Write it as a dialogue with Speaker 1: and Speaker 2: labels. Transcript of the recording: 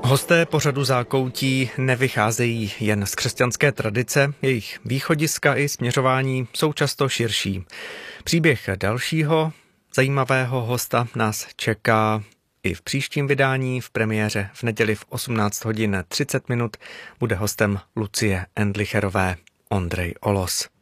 Speaker 1: Hosté pořadu Zákoutí nevycházejí jen z křesťanské tradice, jejich východiska i směřování jsou často širší. Příběh dalšího zajímavého hosta nás čeká i v příštím vydání. V premiéře v neděli v 18 hodin 30 minut bude hostem Lucie Endlicherové Ondrej Olos.